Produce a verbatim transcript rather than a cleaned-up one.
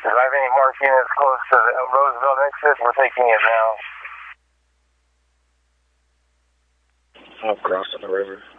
If I have any morphine that's close to the Roosevelt exit, we're taking it now. I'm crossing the river.